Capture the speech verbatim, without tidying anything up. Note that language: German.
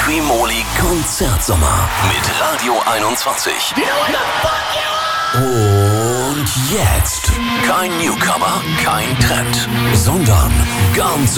Streamoli Konzertsommer mit Radio einundzwanzig. Und jetzt kein Newcomer, kein Trend, sondern ganz